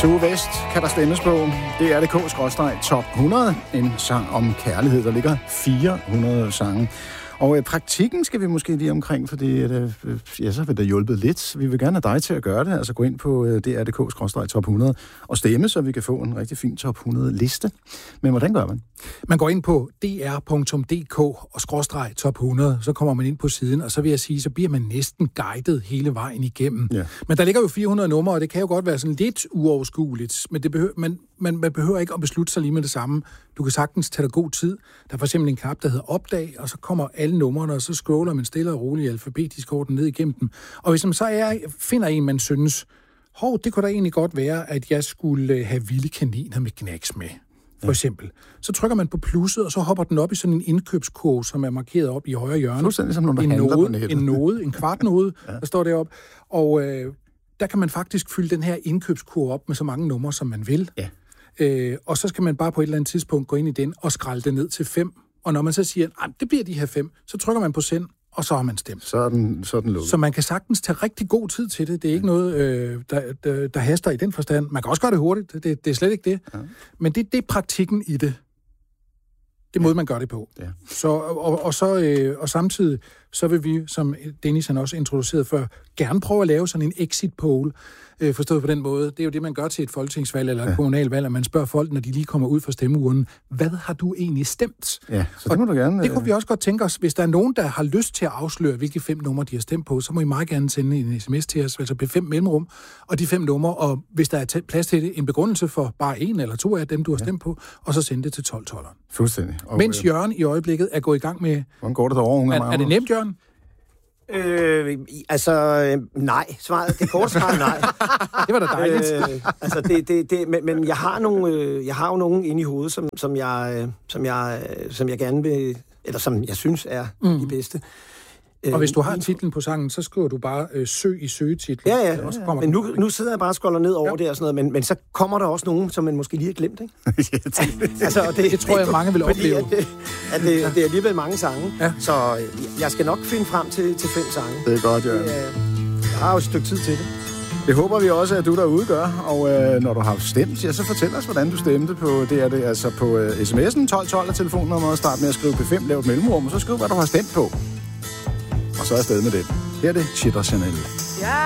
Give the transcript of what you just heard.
Tue West kan der stemmes på. Det er DK/top 100. En sang om kærlighed. Der ligger 400 sange. Og praktikken skal vi måske lige omkring, fordi så vil det hjulpet lidt. Vi vil gerne have dig til at gøre det. Altså gå ind på DK/top 100 og stemme, så vi kan få en rigtig fin top 100 liste. Men hvordan gør man? Man går ind på dr.dk og /top 100, så kommer man ind på siden, og så vil jeg sige, så bliver man næsten guidet hele vejen igennem. Ja. Men der ligger jo 400 numre, og det kan jo godt være sådan lidt uoverskueligt, men man behøver ikke at beslutte sig lige med det samme. Du kan sagtens tage dig god tid. Der er for eksempel en knap, der hedder opdag, og så kommer alle numrene, og så scroller man stille og roligt alfabetisk orden ned igennem dem. Og hvis man så finder en, man synes, det kunne da egentlig godt være, at jeg skulle have vilde kaniner med knacks med. For eksempel. Så trykker man på plusset, og så hopper den op i sådan en indkøbskurve, som er markeret op i højre hjørne. Fuldstændig som nogen, der handler på nettet. En kvartnode, der står deroppe. Og der kan man faktisk fylde den her indkøbskurve op med så mange numre, som man vil. Ja. Og så skal man bare på et eller andet tidspunkt gå ind i den og skrælle det ned til 5. Og når man så siger, at det bliver de her 5, så trykker man på send, og så har man stemt. Så er den lukket. Så man kan sagtens tage rigtig god tid til det. Det er ikke noget, der haster i den forstand. Man kan også gøre det hurtigt. Det er slet ikke det. Ja. Men det er praktikken i det. Det er måde, man gør det på. Ja. Og samtidig, så vil vi, som Dennis han også introducerede før, gerne prøve at lave sådan en exit poll. Forstået på den måde. Det er jo det, man gør til et folketingsvalg eller et kommunalvalg, at man spørger folk, når de lige kommer ud fra stemmeurnen, hvad har du egentlig stemt? Ja, så det må du gerne. Det kunne vi også godt tænke os. Hvis der er nogen, der har lyst til at afsløre, hvilke 5 numre de har stemt på, så må I meget gerne sende en sms til os, altså P5 mellemrum, og de 5 numre, og hvis der er plads til det, en begrundelse for bare 1 eller 2 af dem, du har stemt på, og så sende det til 12-12'eren. Fuldstændig. Og mens Jørgen i øjeblikket er gået i gang med... Hvordan går det derovre, er det nemt, Jørgen? Nej. Det korte svar nej. Det var da dejligt. Men jeg har jo nogen inde i hovedet, som jeg gerne vil, eller som jeg synes er de bedste. Og hvis du har titlen på sangen, så skriver du bare søg i søgetitlen. Ja. Men nu sidder jeg bare og scroller ned over det og sådan noget, men så kommer der også nogen, som man måske lige har glemt, ikke? Det tror jeg, mange vil opleve. Det er alligevel mange sange, så jeg skal nok finde frem til 5 sange. Det er godt, Jørgen. Jeg har jo et stykke tid til det. Det håber vi også, at du derude gør, og når du har stemt, så fortæl os, hvordan du stemte på det. Er det altså på sms'en 1212 af telefonnummeret, start med at skrive P5, lav et mellemrum, og så skriv, hvad du har stemt på. Og så er jeg afsted med det. Her er det Chitter Chanel.